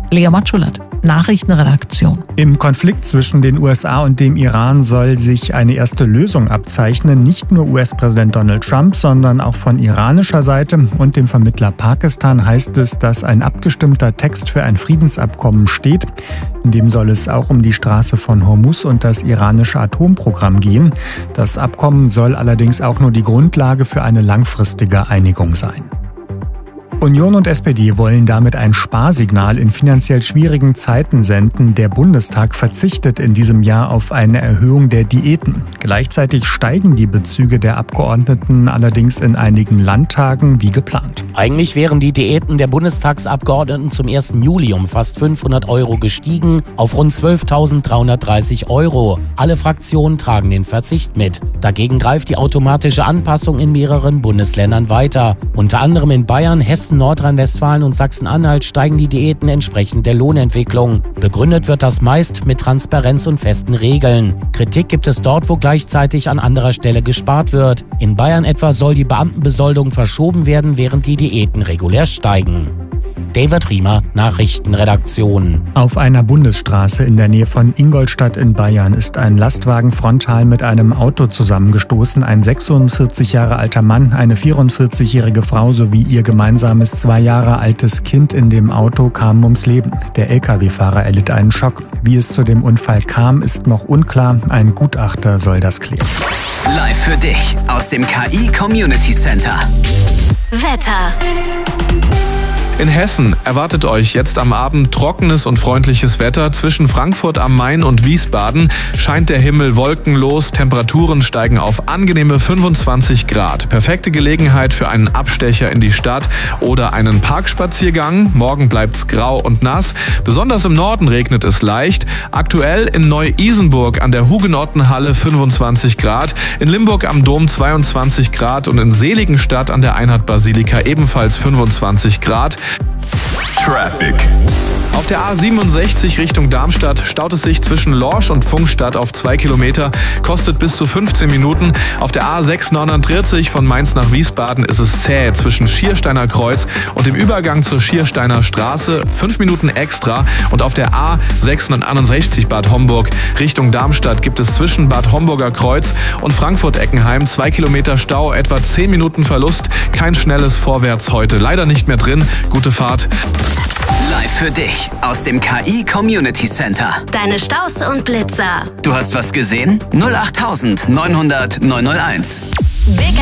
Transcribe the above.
Lea Matschulat, Nachrichtenredaktion. Im Konflikt zwischen den USA und dem Iran soll sich eine erste Lösung abzeichnen. Nicht nur US-Präsident Donald Trump, sondern auch von iranischer Seite und dem Vermittler Pakistan heißt es, dass ein abgestimmter Text für ein Friedensabkommen steht. In dem soll es auch um die Straße von Hormuz und das iranische Atomprogramm gehen. Das Abkommen soll allerdings auch nur die Grundlage für eine langfristige Einigung sein. Union und SPD wollen damit ein Sparsignal in finanziell schwierigen Zeiten senden. Der Bundestag verzichtet in diesem Jahr auf eine Erhöhung der Diäten. Gleichzeitig steigen die Bezüge der Abgeordneten allerdings in einigen Landtagen wie geplant. Eigentlich wären die Diäten der Bundestagsabgeordneten zum 1. Juli um fast 500 € gestiegen auf rund 12.330 €. Alle Fraktionen tragen den Verzicht mit. Dagegen greift die automatische Anpassung in mehreren Bundesländern weiter. Unter anderem in Bayern, Hessen, Nordrhein-Westfalen und Sachsen-Anhalt steigen die Diäten entsprechend der Lohnentwicklung. Begründet wird das meist mit Transparenz und festen Regeln. Kritik gibt es dort, wo gleichzeitig an anderer Stelle gespart wird. In Bayern etwa soll die Beamtenbesoldung verschoben werden, während die Diäten regulär steigen. David Riemer, Nachrichtenredaktion. Auf einer Bundesstraße in der Nähe von Ingolstadt in Bayern ist ein Lastwagen frontal mit einem Auto zusammengestoßen. Ein 46 Jahre alter Mann, eine 44-jährige Frau sowie ihr gemeinsames 2 Jahre altes Kind in dem Auto kamen ums Leben. Der Lkw-Fahrer erlitt einen Schock. Wie es zu dem Unfall kam, ist noch unklar. Ein Gutachter soll das klären. Live für dich aus dem KI Community Center. Wetter. In Hessen erwartet euch jetzt am Abend trockenes und freundliches Wetter. Zwischen Frankfurt am Main und Wiesbaden scheint der Himmel wolkenlos. Temperaturen steigen auf angenehme 25 Grad. Perfekte Gelegenheit für einen Abstecher in die Stadt oder einen Parkspaziergang. Morgen bleibt's grau und nass. Besonders im Norden regnet es leicht. Aktuell in Neu-Isenburg an der Hugenottenhalle 25 Grad. In Limburg am Dom 22 Grad und in Seligenstadt an der Einheit-Basilika ebenfalls 25 Grad. Traffic. Auf der A67 Richtung Darmstadt staut es sich zwischen Lorsch und Pfungstadt auf 2 Kilometer, kostet bis zu 15 Minuten. Auf der A649 von Mainz nach Wiesbaden ist es zäh zwischen Schiersteiner Kreuz und dem Übergang zur Schiersteiner Straße, 5 Minuten extra. Und auf der A661 Bad Homburg Richtung Darmstadt gibt es zwischen Bad Homburger Kreuz und Frankfurt-Eckenheim 2 Kilometer Stau, etwa 10 Minuten Verlust. Kein schnelles Vorwärts heute, leider nicht mehr drin. Gute Fahrt. Live für dich aus dem KI Community Center. Deine Staus und Blitzer. Du hast was gesehen? 08900 901.